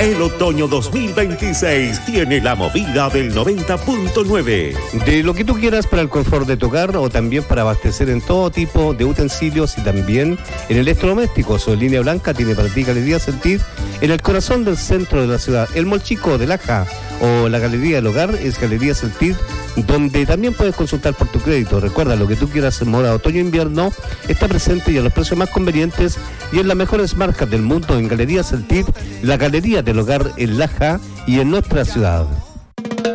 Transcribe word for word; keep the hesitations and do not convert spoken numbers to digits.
El otoño dos mil veintiséis tiene la movida del noventa punto nueve. De lo que tú quieras para el confort de tu hogar o también para abastecer en todo tipo de utensilios y también en electrodomésticos. O en Línea Blanca tiene para ti Galería Sentir en el corazón del centro de la ciudad. El Mall Chico de Laja o la Galería del Hogar es Galería Sentir, donde también puedes consultar por tu crédito. Recuerda, lo que tú quieras en moda otoño-invierno está presente y a los precios más convenientes y en las mejores marcas del mundo en Galería Sentir, la Galería del Hogar en Laja y en nuestra ciudad.